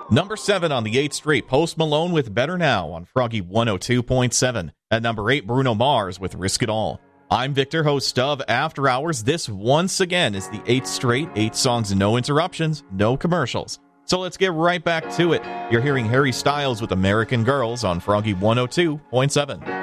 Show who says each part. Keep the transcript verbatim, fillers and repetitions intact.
Speaker 1: Number seven on the eighth straight, Post Malone with Better Now on Froggy one oh two point seven. At number eight, Bruno Mars with Risk It All. I'm Victor, host of After Hours. This, once again, is the eighth straight, eight songs, no interruptions, no commercials. So let's get right back to it. You're hearing Harry Styles with American Girls on Froggy one oh two point seven.